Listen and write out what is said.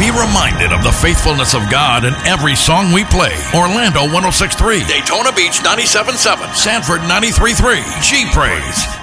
Be reminded of the faithfulness of God in every song we play. Orlando 106.3, Daytona Beach 97.7, Sanford 93.3, G Praise.